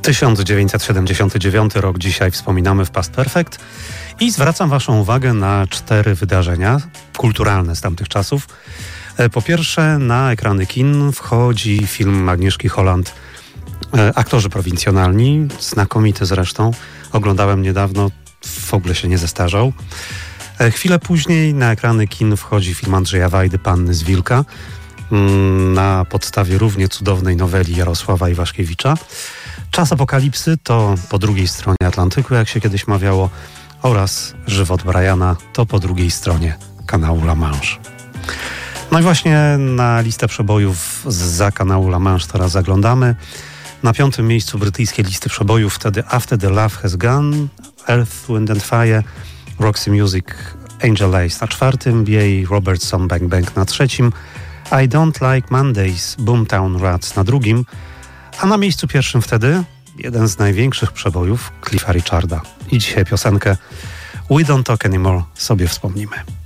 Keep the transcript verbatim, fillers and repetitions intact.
tysiąc dziewięćset siedemdziesiąty dziewiąty rok dzisiaj wspominamy w Past Perfect i zwracam waszą uwagę na cztery wydarzenia kulturalne z tamtych czasów. Po pierwsze, na ekrany kin wchodzi film Agnieszki Holland Aktorzy prowincjonalni, znakomity zresztą. Oglądałem niedawno, w ogóle się nie zestarzał. Chwilę później na ekrany kin wchodzi film Andrzeja Wajdy Panny z Wilka na podstawie równie cudownej noweli Jarosława Iwaszkiewicza. Czas apokalipsy to po drugiej stronie Atlantyku, jak się kiedyś mawiało, oraz Żywot Briana to po drugiej stronie kanału La Manche. No i właśnie na listę przebojów zza kanału La Manche teraz zaglądamy. Na piątym miejscu brytyjskiej listy przebojów wtedy After the Love Has Gone, Earth, Wind and Fire, Roxy Music, Angel Ace na czwartym, B A Robertson Bang Bang na trzecim, I Don't Like Mondays, Boomtown Rats na drugim, a na miejscu pierwszym wtedy jeden z największych przebojów Cliffa Richarda. I dzisiaj piosenkę We Don't Talk Anymore sobie wspomnimy.